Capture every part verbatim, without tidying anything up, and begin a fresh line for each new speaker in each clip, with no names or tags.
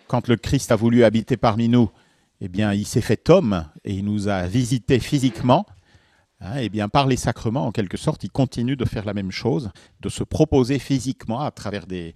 quand le Christ a voulu habiter parmi nous, eh bien, il s'est fait homme et il nous a visités physiquement. Hein, eh bien, par les sacrements, en quelque sorte, il continue de faire la même chose, de se proposer physiquement à travers des,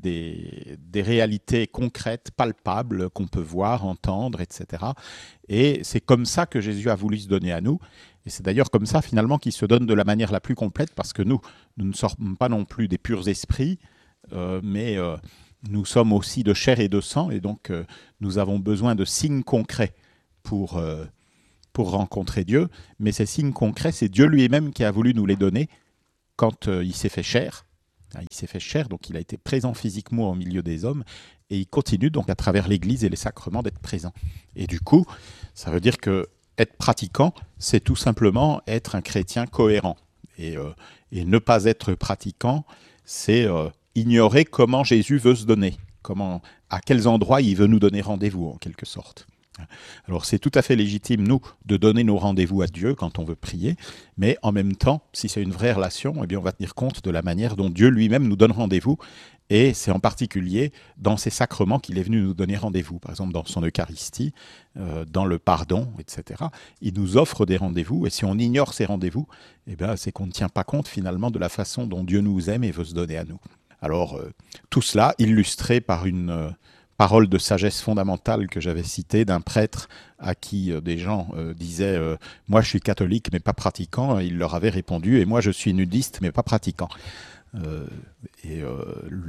des, des réalités concrètes, palpables, qu'on peut voir, entendre, et cetera. Et c'est comme ça que Jésus a voulu se donner à nous. Et c'est d'ailleurs comme ça, finalement, qu'il se donne de la manière la plus complète, parce que nous, nous ne sommes pas non plus des purs esprits, euh, mais euh, nous sommes aussi de chair et de sang, et donc euh, nous avons besoin de signes concrets pour... Euh, pour rencontrer Dieu, mais ces signes concrets, c'est Dieu lui-même qui a voulu nous les donner quand euh, il s'est fait chair. Il s'est fait chair, donc il a été présent physiquement au milieu des hommes, et il continue donc à travers l'Église et les sacrements d'être présent. Et du coup, ça veut dire que être pratiquant, c'est tout simplement être un chrétien cohérent. Et, euh, et ne pas être pratiquant, c'est euh, ignorer comment Jésus veut se donner, comment, à quels endroits il veut nous donner rendez-vous, en quelque sorte. Alors c'est tout à fait légitime, nous, de donner nos rendez-vous à Dieu quand on veut prier, mais en même temps, si c'est une vraie relation, eh bien on va tenir compte de la manière dont Dieu lui-même nous donne rendez-vous, et c'est en particulier dans ces sacrements qu'il est venu nous donner rendez-vous, par exemple dans son Eucharistie, euh, dans le pardon, et cetera. Il nous offre des rendez-vous, et si on ignore ces rendez-vous, eh bien c'est qu'on ne tient pas compte finalement de la façon dont Dieu nous aime et veut se donner à nous. Alors euh, tout cela illustré par une... Euh, parole de sagesse fondamentale que j'avais citée d'un prêtre à qui euh, des gens euh, disaient euh, « Moi, je suis catholique, mais pas pratiquant ». Il leur avait répondu « Et moi, je suis nudiste, mais pas pratiquant euh, ». Et euh,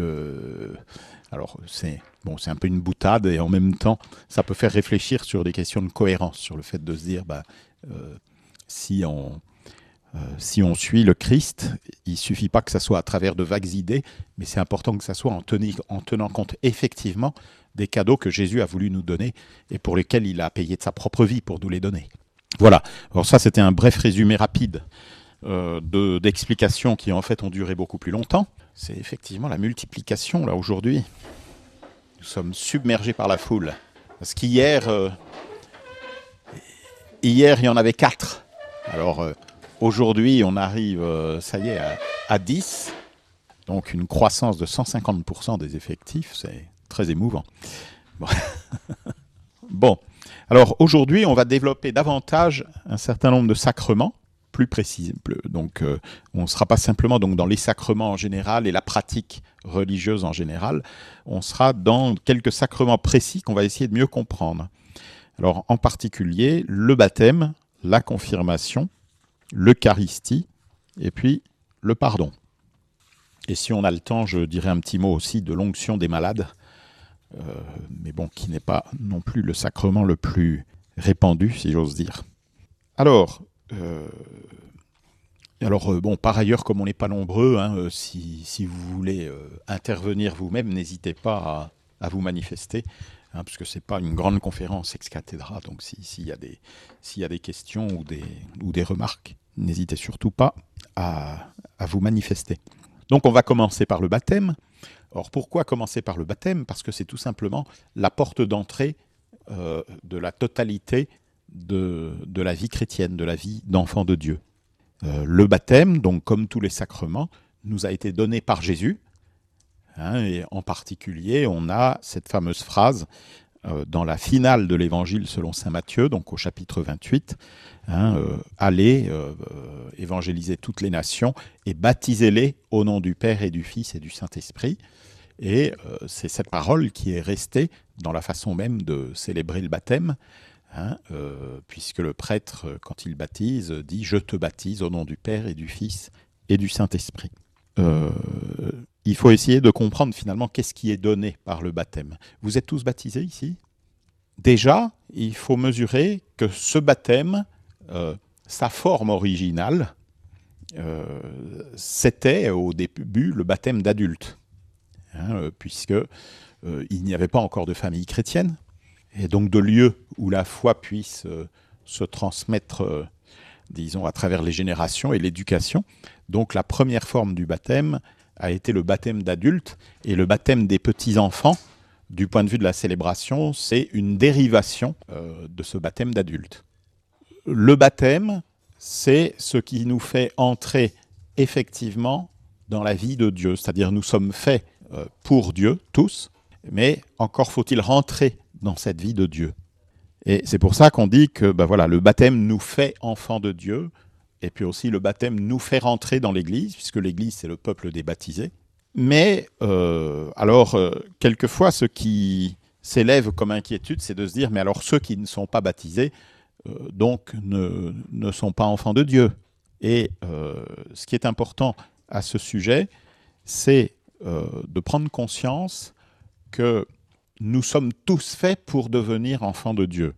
le... Alors, c'est bon, c'est un peu une boutade, et en même temps, ça peut faire réfléchir sur des questions de cohérence, sur le fait de se dire bah, euh, si on... Euh, si on suit le Christ, il ne suffit pas que ça soit à travers de vagues idées, mais c'est important que ça soit en, teni- en tenant compte effectivement des cadeaux que Jésus a voulu nous donner et pour lesquels il a payé de sa propre vie pour nous les donner. Voilà, alors ça c'était un bref résumé rapide euh, de, d'explications qui en fait ont duré beaucoup plus longtemps. C'est effectivement la multiplication là aujourd'hui. Nous sommes submergés par la foule. Parce qu'hier, euh, hier il y en avait quatre. Alors... Euh, Aujourd'hui, on arrive, euh, ça y est, à, à dix, donc une croissance de cent cinquante pour cent des effectifs, c'est très émouvant. Bon, bon. Alors aujourd'hui, on va développer davantage un certain nombre de sacrements, plus précis. Donc, euh, on ne sera pas simplement donc, dans les sacrements en général et la pratique religieuse en général, on sera dans quelques sacrements précis qu'on va essayer de mieux comprendre. Alors, en particulier, le baptême, la confirmation, l'Eucharistie et puis le pardon. Et si on a le temps, je dirais un petit mot aussi de l'onction des malades, euh, mais bon, qui n'est pas non plus le sacrement le plus répandu, si j'ose dire. Alors, euh, alors euh, bon, par ailleurs, comme on n'est pas nombreux, hein, euh, si, si vous voulez euh, intervenir vous-même, n'hésitez pas à, à vous manifester. Hein, parce que ce n'est pas une grande conférence ex cathedra, donc s'il si y, si y a des questions ou des, ou des remarques, n'hésitez surtout pas à, à vous manifester. Donc on va commencer par le baptême. Alors pourquoi commencer par le baptême ? Parce que c'est tout simplement la porte d'entrée euh, de la totalité de, de la vie chrétienne, de la vie d'enfant de Dieu. Euh, le baptême, donc comme tous les sacrements, nous a été donné par Jésus. Hein, et en particulier, on a cette fameuse phrase euh, dans la finale de l'Évangile selon saint Matthieu, donc au chapitre vingt-huit, hein, euh, « Allez, euh, euh, évangéliser toutes les nations et baptisez-les au nom du Père et du Fils et du Saint-Esprit ». Et euh, c'est cette parole qui est restée dans la façon même de célébrer le baptême, hein, euh, puisque le prêtre, quand il baptise, dit « Je te baptise au nom du Père et du Fils et du Saint-Esprit ». Euh, il faut essayer de comprendre finalement qu'est-ce qui est donné par le baptême. Vous êtes tous baptisés ici ? Déjà, il faut mesurer que ce baptême, euh, sa forme originale, euh, c'était au début le baptême d'adulte, hein, euh, puisque euh, il n'y avait pas encore de famille chrétienne, et donc de lieu où la foi puisse euh, se transmettre, euh, disons, à travers les générations et l'éducation. Donc la première forme du baptême a été le baptême d'adulte, et le baptême des petits-enfants, du point de vue de la célébration, c'est une dérivation euh, de ce baptême d'adulte. Le baptême, c'est ce qui nous fait entrer effectivement dans la vie de Dieu, c'est-à-dire nous sommes faits euh, pour Dieu, tous, Mais encore faut-il rentrer dans cette vie de Dieu. Et c'est pour ça qu'on dit que ben voilà, le baptême nous fait enfants de Dieu, et puis aussi le baptême nous fait rentrer dans l'Église, puisque l'Église c'est le peuple des baptisés. Mais euh, alors, euh, quelquefois, ce qui s'élève comme inquiétude, c'est de se dire, mais alors ceux qui ne sont pas baptisés, euh, donc ne, ne sont pas enfants de Dieu. Et euh, ce qui est important à ce sujet, c'est euh, de prendre conscience que nous sommes tous faits pour devenir enfants de Dieu.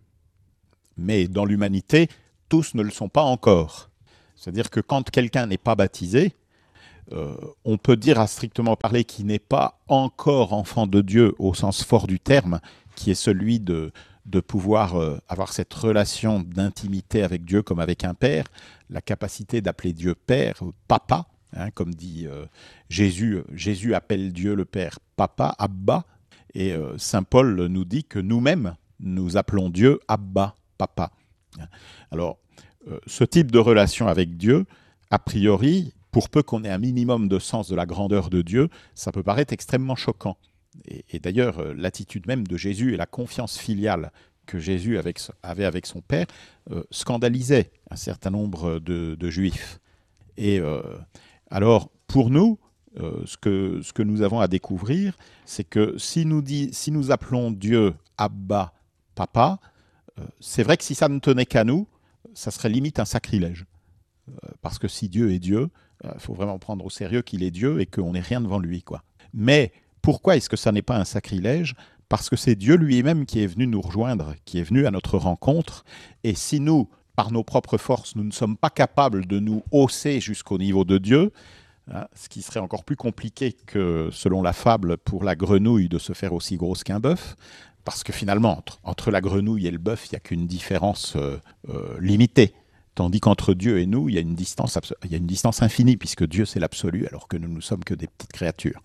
Mais dans l'humanité, tous ne le sont pas encore. C'est-à-dire que quand quelqu'un n'est pas baptisé, euh, on peut dire à strictement parler qu'il n'est pas encore enfant de Dieu au sens fort du terme, qui est celui de, de pouvoir euh, avoir cette relation d'intimité avec Dieu comme avec un père, la capacité d'appeler Dieu père, papa, hein, comme dit euh, Jésus, Jésus appelle Dieu le Père papa, Abba, et euh, saint Paul nous dit que nous-mêmes, nous appelons Dieu Abba, papa. Alors, euh, ce type de relation avec Dieu, a priori, pour peu qu'on ait un minimum de sens de la grandeur de Dieu, ça peut paraître extrêmement choquant. Et, et d'ailleurs, euh, l'attitude même de Jésus et la confiance filiale que Jésus avec, avait avec son Père euh, scandalisait un certain nombre de, de Juifs. Et euh, alors, pour nous, euh, ce, que, ce que nous avons à découvrir, c'est que si nous, dit, si nous appelons Dieu Abba, Papa, euh, c'est vrai que si ça ne tenait qu'à nous, ça serait limite un sacrilège. Euh, parce que si Dieu est Dieu, il euh, faut vraiment prendre au sérieux qu'il est Dieu et qu'on n'est rien devant lui, quoi. Mais pourquoi est-ce que ça n'est pas un sacrilège ? Parce que c'est Dieu lui-même qui est venu nous rejoindre, qui est venu à notre rencontre. Et si nous, par nos propres forces, nous ne sommes pas capables de nous hausser jusqu'au niveau de Dieu, hein, ce qui serait encore plus compliqué que, selon la fable, pour la grenouille de se faire aussi grosse qu'un bœuf, parce que finalement, entre, entre la grenouille et le bœuf, il n'y a qu'une différence euh, euh, limitée. Tandis qu'entre Dieu et nous, il y a une distance, il y a une distance infinie, puisque Dieu, c'est l'absolu, alors que nous ne sommes que des petites créatures.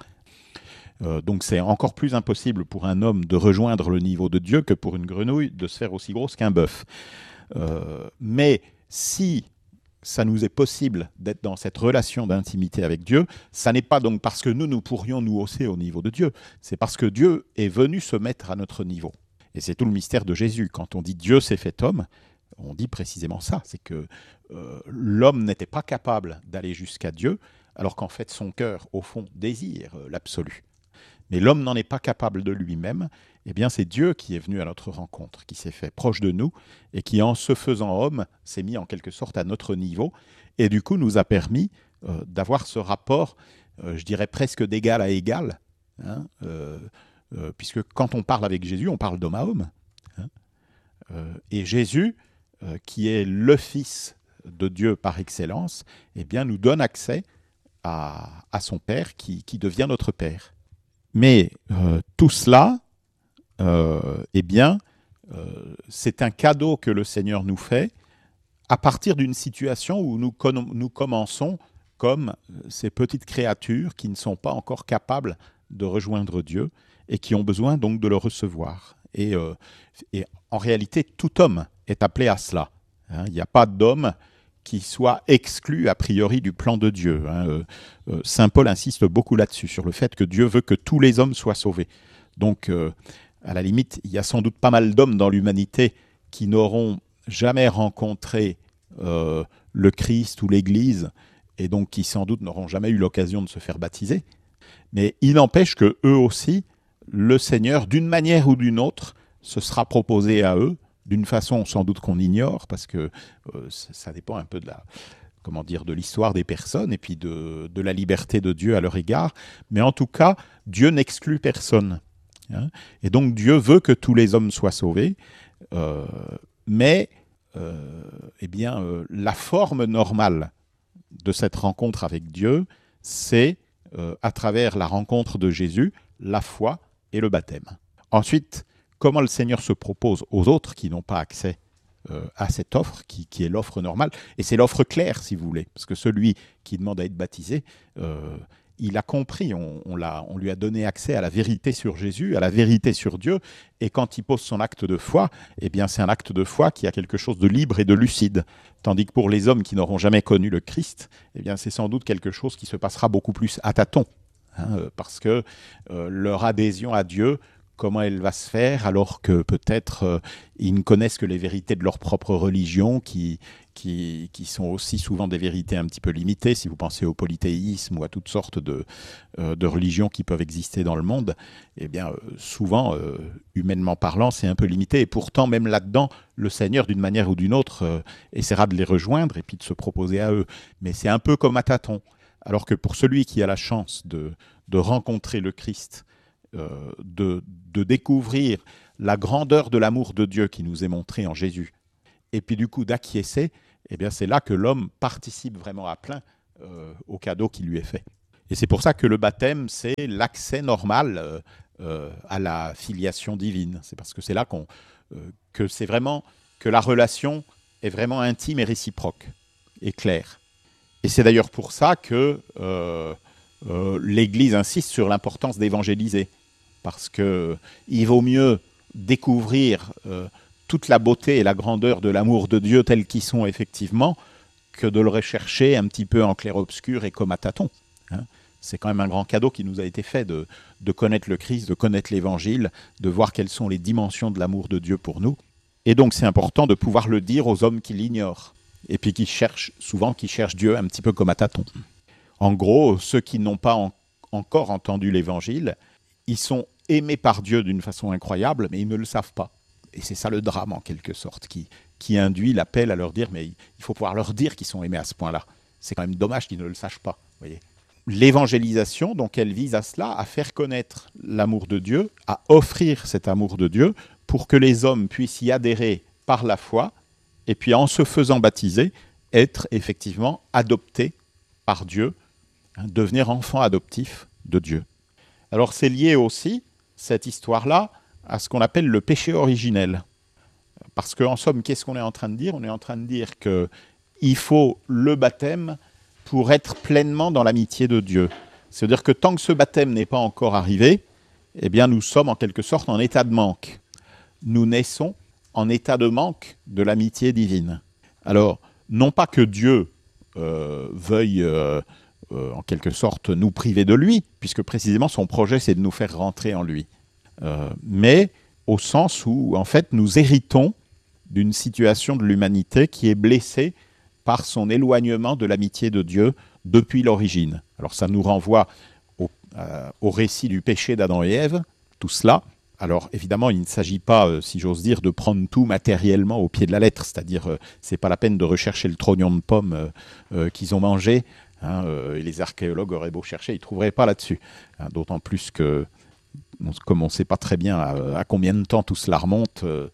Euh, donc c'est encore plus impossible pour un homme de rejoindre le niveau de Dieu que pour une grenouille de se faire aussi grosse qu'un bœuf. Euh, mais si ça nous est possible d'être dans cette relation d'intimité avec Dieu, ça n'est pas donc parce que nous, nous pourrions nous hausser au niveau de Dieu, c'est parce que Dieu est venu se mettre à notre niveau. Et c'est tout le mystère de Jésus. Quand on dit Dieu s'est fait homme, on dit précisément ça, c'est que euh, l'homme n'était pas capable d'aller jusqu'à Dieu, alors qu'en fait son cœur, au fond, désire euh, l'absolu. Mais l'homme n'en est pas capable de lui-même, eh bien c'est Dieu qui est venu à notre rencontre, qui s'est fait proche de nous, et qui en se faisant homme, s'est mis en quelque sorte à notre niveau, et du coup nous a permis euh, d'avoir ce rapport, euh, je dirais presque d'égal à égal, hein, euh, euh, puisque quand on parle avec Jésus, on parle d'homme à homme. Hein, euh, et Jésus, euh, qui est le Fils de Dieu par excellence, eh bien nous donne accès à, à son Père, qui, qui devient notre Père. Mais euh, tout cela, euh, eh bien, euh, c'est un cadeau que le Seigneur nous fait à partir d'une situation où nous, con- nous commençons comme ces petites créatures qui ne sont pas encore capables de rejoindre Dieu et qui ont besoin donc de le recevoir. Et, euh, et en réalité, tout homme est appelé à cela. Hein, il n'y a pas d'homme qui soit exclu a priori du plan de Dieu. Hein. Euh, euh, Saint Paul insiste beaucoup là-dessus, sur le fait que Dieu veut que tous les hommes soient sauvés. Donc, euh, à la limite, il y a sans doute pas mal d'hommes dans l'humanité qui n'auront jamais rencontré euh, le Christ ou l'Église, et donc qui sans doute n'auront jamais eu l'occasion de se faire baptiser. Mais il n'empêche que eux aussi, le Seigneur, d'une manière ou d'une autre, se sera proposé à eux, d'une façon sans doute qu'on ignore, parce que euh, ça dépend un peu de la, comment dire, de l'histoire des personnes et puis de, de la liberté de Dieu à leur égard. Mais en tout cas, Dieu n'exclut personne. Hein, et donc Dieu veut que tous les hommes soient sauvés, euh, mais euh, eh bien, euh, la forme normale de cette rencontre avec Dieu, c'est euh, à travers la rencontre de Jésus, la foi et le baptême. Ensuite, comment le Seigneur se propose aux autres qui n'ont pas accès euh, à cette offre, qui, qui est l'offre normale, et c'est l'offre claire, si vous voulez, parce que celui qui demande à être baptisé, euh, il a compris, on, on, l'a, on lui a donné accès à la vérité sur Jésus, à la vérité sur Dieu, et quand il pose son acte de foi, eh bien c'est un acte de foi qui a quelque chose de libre et de lucide, tandis que pour les hommes qui n'auront jamais connu le Christ, eh bien c'est sans doute quelque chose qui se passera beaucoup plus à tâtons. hein, parce que euh, leur adhésion à Dieu, comment elle va se faire alors que peut-être euh, ils ne connaissent que les vérités de leur propre religion qui, qui, qui sont aussi souvent des vérités un petit peu limitées. Si vous pensez au polythéisme ou à toutes sortes de, euh, de religions qui peuvent exister dans le monde, eh bien euh, souvent, euh, humainement parlant, c'est un peu limité. Et pourtant, même là-dedans, le Seigneur, d'une manière ou d'une autre, euh, essaiera de les rejoindre et puis de se proposer à eux. Mais c'est un peu comme à tâtons. Alors que pour celui qui a la chance de, de rencontrer le Christ, euh, de, de découvrir la grandeur de l'amour de Dieu qui nous est montré en Jésus, et puis du coup d'acquiescer, eh bien c'est là que l'homme participe vraiment à plein euh, au cadeau qui lui est fait. Et c'est pour ça que le baptême, c'est l'accès normal euh, euh, à la filiation divine. C'est parce que c'est là qu'on, euh, que c'est vraiment que la relation est vraiment intime et réciproque et claire. Et c'est d'ailleurs pour ça que euh, euh, l'Église insiste sur l'importance d'évangéliser. Parce qu'il vaut mieux découvrir euh, toute la beauté et la grandeur de l'amour de Dieu tels qu'ils sont effectivement, que de le rechercher un petit peu en clair-obscur et comme à tâtons. Hein. C'est quand même un grand cadeau qui nous a été fait de, de connaître le Christ, de connaître l'Évangile, de voir quelles sont les dimensions de l'amour de Dieu pour nous. Et donc c'est important de pouvoir le dire aux hommes qui l'ignorent, et puis qui cherchent, souvent qui cherchent Dieu un petit peu comme à tâtons. En gros, ceux qui n'ont pas en, encore entendu l'Évangile, ils sont aimés par Dieu d'une façon incroyable, mais ils ne le savent pas. Et c'est ça le drame, en quelque sorte, qui, qui induit l'appel à leur dire, mais il faut pouvoir leur dire qu'ils sont aimés à ce point-là. C'est quand même dommage qu'ils ne le sachent pas. Voyez. L'évangélisation, donc, elle vise à cela, à faire connaître l'amour de Dieu, à offrir cet amour de Dieu, pour que les hommes puissent y adhérer par la foi, et puis en se faisant baptiser, être effectivement adoptés par Dieu, hein, devenir enfants adoptifs de Dieu. Alors c'est lié aussi, cette histoire-là, à ce qu'on appelle le péché originel. Parce qu'en somme, qu'est-ce qu'on est en train de dire ? On est en train de dire qu'il faut le baptême pour être pleinement dans l'amitié de Dieu. C'est-à-dire que tant que ce baptême n'est pas encore arrivé, eh bien nous sommes en quelque sorte en état de manque. Nous naissons en état de manque de l'amitié divine. Alors, non pas que Dieu euh, veuille... Euh, Euh, en quelque sorte nous priver de lui, puisque précisément son projet c'est de nous faire rentrer en lui. Euh, mais au sens où en fait nous héritons d'une situation de l'humanité qui est blessée par son éloignement de l'amitié de Dieu depuis l'origine. Alors ça nous renvoie au, euh, au récit du péché d'Adam et Ève, tout cela. Alors évidemment il ne s'agit pas, euh, si j'ose dire, de prendre tout matériellement au pied de la lettre, c'est-à-dire euh, c'est pas la peine de rechercher le trognon de pomme euh, euh, qu'ils ont mangé. Hein, euh, et les archéologues auraient beau chercher, ils ne trouveraient pas là-dessus. Hein, d'autant plus que, comme on ne sait pas très bien à, à combien de temps tout cela remonte, euh,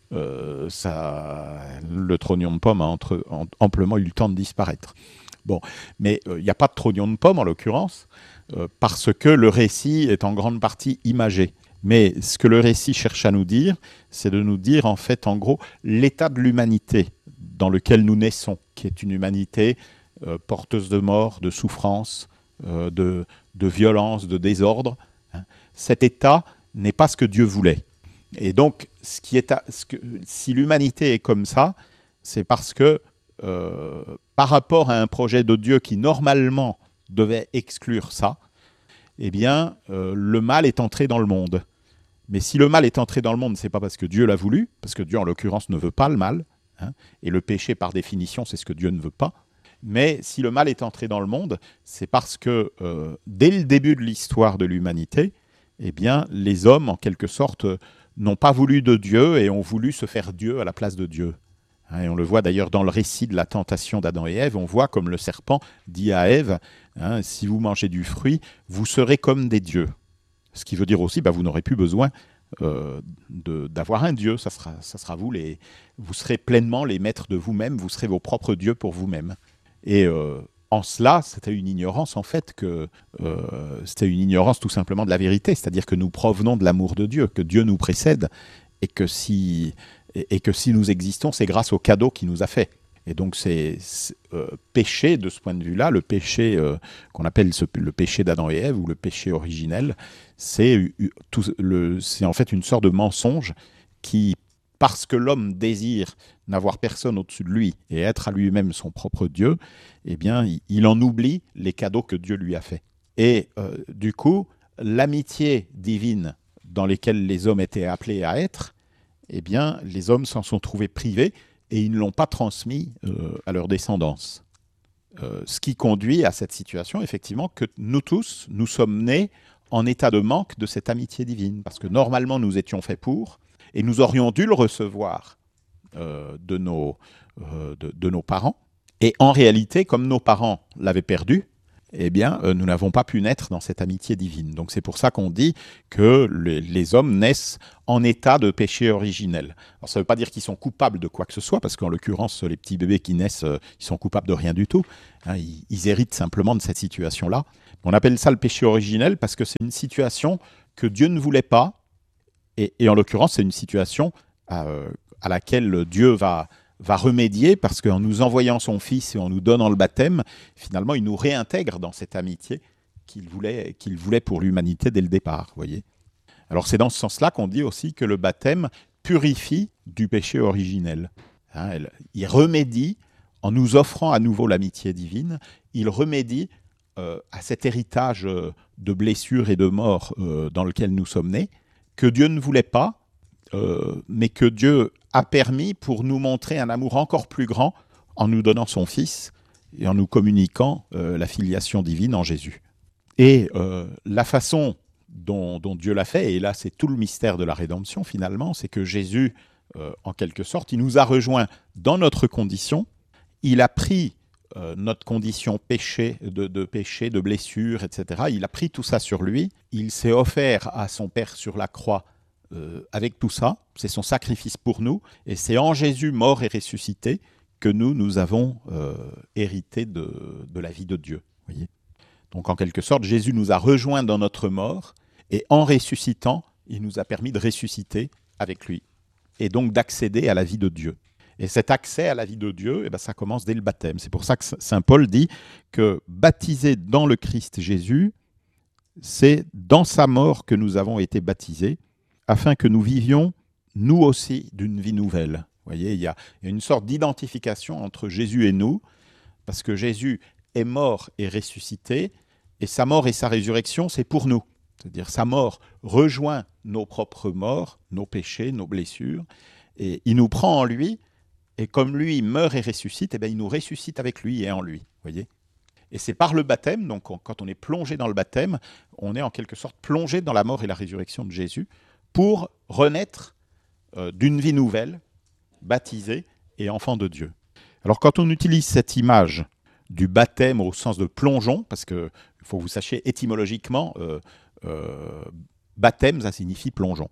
euh, ça, le trognon de pomme a entre, en, amplement eu le temps de disparaître. Bon, mais il euh, n'y a pas de trognon de pomme en l'occurrence, euh, parce que le récit est en grande partie imagé. Mais ce que le récit cherche à nous dire, c'est de nous dire en fait, en gros, l'état de l'humanité dans lequel nous naissons, qui est une humanité Euh, porteuse de mort, de souffrance, euh, de, de violence, de désordre. Hein. Cet état n'est pas ce que Dieu voulait. Et donc, ce qui est à, ce que, si l'humanité est comme ça, c'est parce que, euh, par rapport à un projet de Dieu qui, normalement, devait exclure ça, eh bien, euh, le mal est entré dans le monde. Mais si le mal est entré dans le monde, ce n'est pas parce que Dieu l'a voulu, parce que Dieu, en l'occurrence, ne veut pas le mal. Hein, et le péché, par définition, c'est ce que Dieu ne veut pas. Mais si le mal est entré dans le monde, c'est parce que euh, dès le début de l'histoire de l'humanité, eh bien, les hommes, en quelque sorte, n'ont pas voulu de Dieu et ont voulu se faire Dieu à la place de Dieu. Hein, et on le voit d'ailleurs dans le récit de la tentation d'Adam et Ève, on voit comme le serpent dit à Ève, hein, si vous mangez du fruit, vous serez comme des dieux. Ce qui veut dire aussi, bah, vous n'aurez plus besoin euh, de, d'avoir un Dieu, ça sera, ça sera vous, les, vous serez pleinement les maîtres de vous-même, vous serez vos propres dieux pour vous-même. Et euh, en cela, c'était une ignorance en fait que euh, c'était une ignorance tout simplement de la vérité, c'est-à-dire que nous provenons de l'amour de Dieu, que Dieu nous précède et que si et, et que si nous existons, c'est grâce au cadeau qu'il nous a fait. Et donc c'est, c'est euh, péché de ce point de vue-là, le péché euh, qu'on appelle ce, le péché d'Adam et Ève ou le péché originel, c'est, tout, le, c'est en fait une sorte de mensonge qui, parce que l'homme désire n'avoir personne au-dessus de lui et être à lui-même son propre Dieu, eh bien, il en oublie les cadeaux que Dieu lui a faits. Et euh, du coup, l'amitié divine dans laquelle les hommes étaient appelés à être, eh bien, les hommes s'en sont trouvés privés et ils ne l'ont pas transmis euh, à leur descendance. Euh, ce qui conduit à cette situation, effectivement, que nous tous, nous sommes nés en état de manque de cette amitié divine. Parce que normalement, nous étions faits pour, et nous aurions dû le recevoir euh, de, nos, euh, de, de nos parents. Et en réalité, comme nos parents l'avaient perdu, eh bien, euh, nous n'avons pas pu naître dans cette amitié divine. Donc c'est pour ça qu'on dit que les, les hommes naissent en état de péché originel. Alors ça ne veut pas dire qu'ils sont coupables de quoi que ce soit, parce qu'en l'occurrence, les petits bébés qui naissent, euh, ils sont coupables de rien du tout. Hein, ils, ils héritent simplement de cette situation-là. On appelle ça le péché originel parce que c'est une situation que Dieu ne voulait pas, et, et en l'occurrence, c'est une situation euh, à laquelle Dieu va... va remédier parce qu'en nous envoyant son Fils et en nous donnant le baptême, finalement, il nous réintègre dans cette amitié qu'il voulait, qu'il voulait pour l'humanité dès le départ. Voyez. Alors c'est dans ce sens-là qu'on dit aussi que le baptême purifie du péché originel. Hein, il remédie, en nous offrant à nouveau l'amitié divine, il remédie euh, à cet héritage de blessures et de mort euh, dans lequel nous sommes nés, que Dieu ne voulait pas, Euh, mais que Dieu a permis pour nous montrer un amour encore plus grand en nous donnant son Fils et en nous communiquant euh, la filiation divine en Jésus. Et euh, la façon dont, dont Dieu l'a fait, et là c'est tout le mystère de la rédemption finalement, c'est que Jésus, euh, en quelque sorte, il nous a rejoints dans notre condition, il a pris euh, notre condition péché, de, de péché, de blessure, et cetera. Il a pris tout ça sur lui, il s'est offert à son Père sur la croix Euh, avec tout ça, c'est son sacrifice pour nous, et c'est en Jésus mort et ressuscité que nous, nous avons euh, hérité de, de la vie de Dieu. Voyez. Donc en quelque sorte, Jésus nous a rejoints dans notre mort, et en ressuscitant, il nous a permis de ressusciter avec lui, et donc d'accéder à la vie de Dieu. Et cet accès à la vie de Dieu, eh ben, ça commence dès le baptême. C'est pour ça que saint Paul dit que baptisés dans le Christ Jésus, c'est dans sa mort que nous avons été baptisés, afin que nous vivions, nous aussi, d'une vie nouvelle. Vous voyez, il y a, il y a une sorte d'identification entre Jésus et nous, parce que Jésus est mort et ressuscité, et sa mort et sa résurrection, c'est pour nous. C'est-à-dire, sa mort rejoint nos propres morts, nos péchés, nos blessures, et il nous prend en lui, et comme lui meurt et ressuscite, eh bien, il nous ressuscite avec lui et en lui. Vous voyez ? Et c'est par le baptême, donc on, quand on est plongé dans le baptême, on est en quelque sorte plongé dans la mort et la résurrection de Jésus, pour renaître euh, d'une vie nouvelle, baptisé et enfant de Dieu. Alors quand on utilise cette image du baptême au sens de plongeon, parce qu'il faut que vous sachiez étymologiquement, euh, euh, baptême, ça signifie plongeon.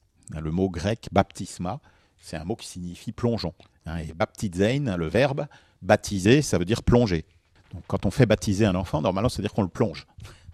Le mot grec baptisma, c'est un mot qui signifie plongeon. Et baptizein, le verbe, baptiser, ça veut dire plonger. Donc quand on fait baptiser un enfant, normalement, ça veut dire qu'on le plonge.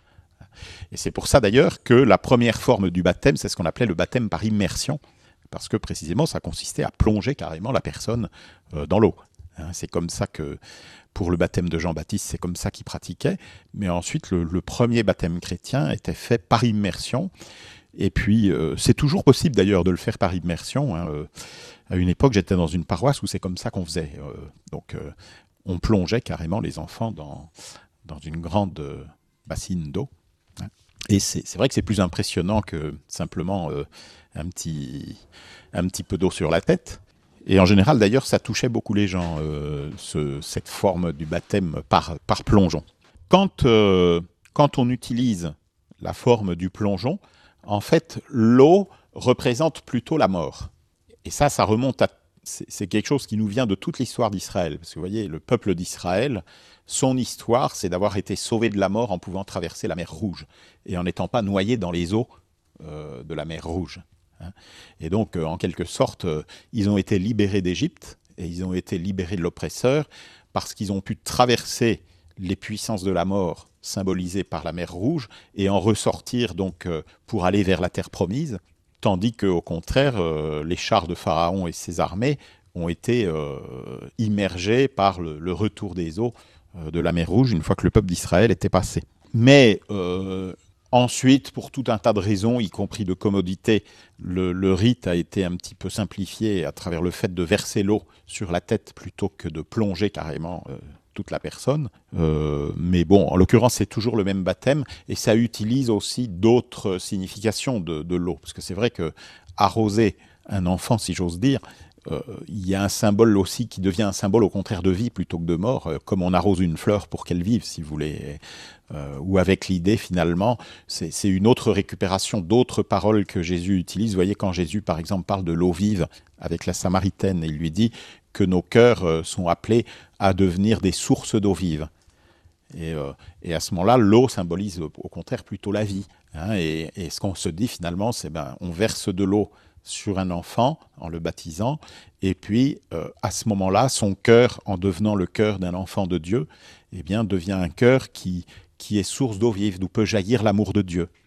Et c'est pour ça d'ailleurs que la première forme du baptême, c'est ce qu'on appelait le baptême par immersion, parce que précisément ça consistait à plonger carrément la personne euh, dans l'eau. Hein, c'est comme ça que, pour le baptême de Jean-Baptiste, c'est comme ça qu'il pratiquait, mais ensuite le, le premier baptême chrétien était fait par immersion, et puis euh, c'est toujours possible d'ailleurs de le faire par immersion. Hein. Euh, à une époque, j'étais dans une paroisse où c'est comme ça qu'on faisait. Euh, donc euh, on plongeait carrément les enfants dans, dans une grande euh, bassine d'eau. Et c'est, c'est vrai que c'est plus impressionnant que simplement euh, un, petit, un petit peu d'eau sur la tête. Et en général, d'ailleurs, ça touchait beaucoup les gens, euh, ce, cette forme du baptême par, par plongeon. Quand, euh, quand on utilise la forme du plongeon, en fait, l'eau représente plutôt la mort. Et ça, ça remonte à... C'est, c'est quelque chose qui nous vient de toute l'histoire d'Israël. Parce que vous voyez, le peuple d'Israël, son histoire, c'est d'avoir été sauvé de la mort en pouvant traverser la mer Rouge et en n'étant pas noyé dans les eaux euh, de la mer Rouge. Hein. Et donc, euh, en quelque sorte, euh, ils ont été libérés d'Égypte et ils ont été libérés de l'oppresseur parce qu'ils ont pu traverser les puissances de la mort symbolisées par la mer Rouge et en ressortir donc euh, pour aller vers la terre promise, tandis qu'au contraire, euh, les chars de Pharaon et ses armées ont été euh, immergés par le, le retour des eaux de la mer Rouge une fois que le peuple d'Israël était passé. Mais euh, ensuite, pour tout un tas de raisons, y compris de commodité, le, le rite a été un petit peu simplifié à travers le fait de verser l'eau sur la tête plutôt que de plonger carrément euh, toute la personne. Euh, mais bon, en l'occurrence, c'est toujours le même baptême et ça utilise aussi d'autres significations de, de l'eau. Parce que c'est vrai que arroser un enfant, si j'ose dire, euh, il y a un symbole aussi qui devient un symbole au contraire de vie plutôt que de mort, euh, comme on arrose une fleur pour qu'elle vive, si vous voulez. Euh, ou avec l'idée, finalement, c'est, c'est une autre récupération d'autres paroles que Jésus utilise. Vous voyez, quand Jésus, par exemple, parle de l'eau vive avec la Samaritaine, il lui dit que nos cœurs euh, sont appelés à devenir des sources d'eau vive. Et, euh, et à ce moment-là, l'eau symbolise au, au contraire plutôt la vie. Hein, et, et ce qu'on se dit finalement, c'est ben, on verse de l'eau sur un enfant en le baptisant, et puis euh, à ce moment-là, son cœur, en devenant le cœur d'un enfant de Dieu, eh bien, devient un cœur qui, qui est source d'eau vive, d'où peut jaillir l'amour de Dieu.